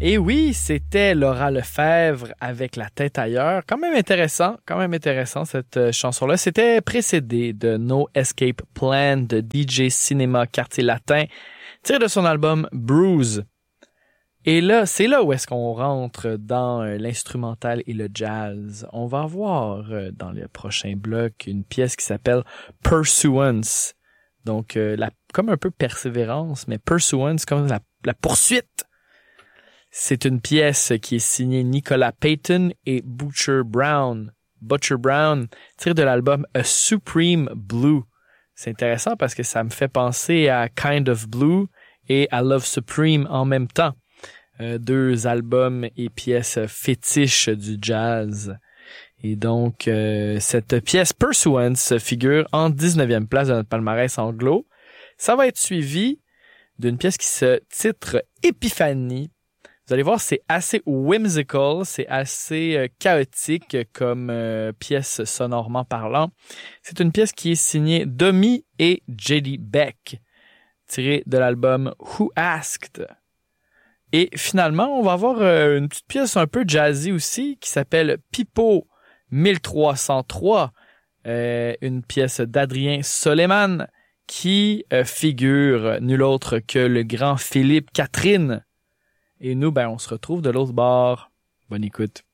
Et oui, c'était Laura Lefebvre avec La tête ailleurs. Quand même intéressant cette chanson-là. C'était précédé de No Escape Plan de DJ Cinéma Quartier Latin, tiré de son album Bruise. Et là, c'est là où est-ce qu'on rentre dans l'instrumental et le jazz. On va avoir dans le prochain bloc une pièce qui s'appelle Pursuance. Donc, comme un peu persévérance, mais Pursuance comme la poursuite. C'est une pièce qui est signée Nicolas Payton et Butcher Brown, tirée de l'album A Supreme Blue. C'est intéressant parce que ça me fait penser à Kind of Blue et à Love Supreme en même temps. Deux albums et pièces fétiches du jazz. Et donc, cette pièce Pursuance figure en 19e place de notre palmarès anglo. Ça va être suivi d'une pièce qui se titre Épiphanie. Vous allez voir, c'est assez whimsical, c'est assez chaotique comme pièce sonorement parlant. C'est une pièce qui est signée Domi et J.D. Beck, tirée de l'album Who Asked. Et finalement, on va avoir une petite pièce un peu jazzy aussi qui s'appelle Pipo 1303, une pièce d'Adrien Soleiman qui figure nul autre que le grand Philippe Catherine. Et nous, on se retrouve de l'autre bord. Bonne écoute.